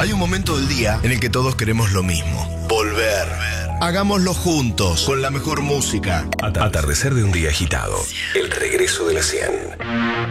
Hay un momento del día en el que todos queremos lo mismo: volver. Hagámoslo juntos, con la mejor música. Atardecer de un día agitado. El regreso de la 100.